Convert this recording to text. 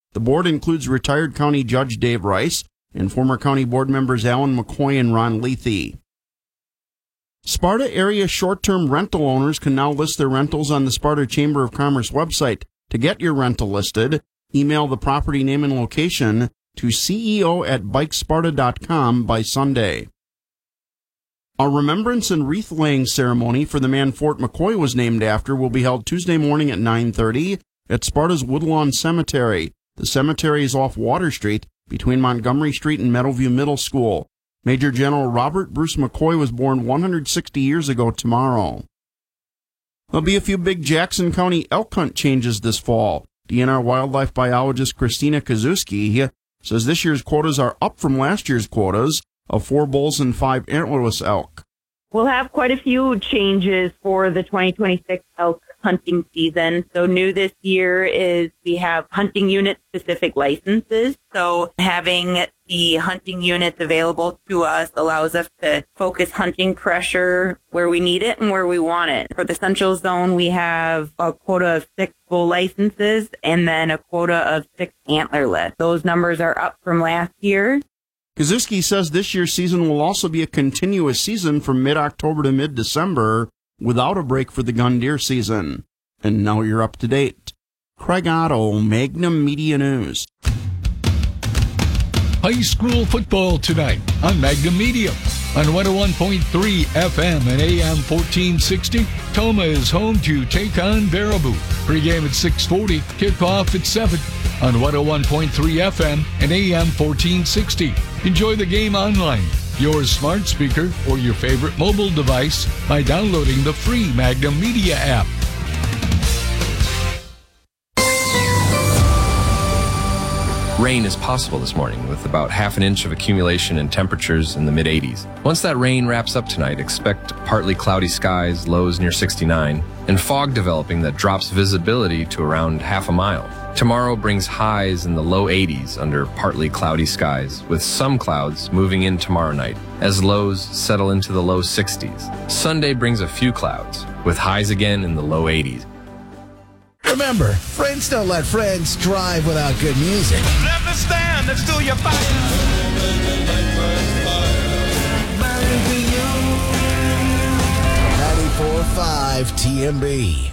The board includes retired County Judge Dave Rice and former County Board members Alan McCoy and Ron Lethe. Sparta area short-term rental owners can now list their rentals on the Sparta Chamber of Commerce website. To get your rental listed, email the property name and location to ceo@bikesparta.com by Sunday. A remembrance and wreath-laying ceremony for the man Fort McCoy was named after will be held Tuesday morning at 9:30 at Sparta's Woodlawn Cemetery. The cemetery is off Water Street between Montgomery Street and Meadowview Middle School. Major General Robert Bruce McCoy was born 160 years ago tomorrow. There'll be a few big Jackson County elk hunt changes this fall. DNR wildlife biologist Christina Kazuski says this year's quotas are up from last year's quotas of 4 bulls and 5 antlerless elk. We'll have quite a few changes for the 2026 elk hunting season. So new this year is we have hunting unit specific licenses. So having the hunting units available to us allows us to focus hunting pressure where we need it and where we want it. For the Central Zone, we have a quota of 6 bull licenses and then a quota of 6 antlerless. Those numbers are up from last year. Kazuski says this year's season will also be a continuous season from mid-October to mid-December without a break for the gun deer season. And now you're up to date. Craig Otto, Magnum Media News. High school football tonight on Magnum Media. On 101.3 FM and AM 1460, Toma is home to take on Baraboo. Pre-game at 6:40, kickoff at 7 on 101.3 FM and AM 1460. Enjoy the game online, your smart speaker, or your favorite mobile device by downloading the free Magnum Media app. Rain is possible this morning with about half an inch of accumulation and temperatures in the mid-80s. Once that rain wraps up tonight, expect partly cloudy skies, lows near 69, and fog developing that drops visibility to around half a mile. Tomorrow brings highs in the low 80s under partly cloudy skies, with some clouds moving in tomorrow night as lows settle into the low 60s. Sunday brings a few clouds, with highs again in the low 80s. Remember, friends don't let friends drive without good music. Let me stand and steal your fire. 94.5 TMB.